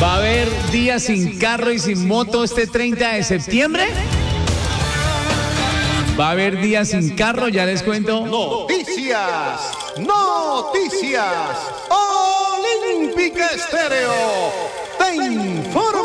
¿Va a haber día sin carro y sin moto este 30 de septiembre? ¿Va a haber día sin carro? Ya les cuento. Noticias, noticias. Olímpica Estéreo te informa.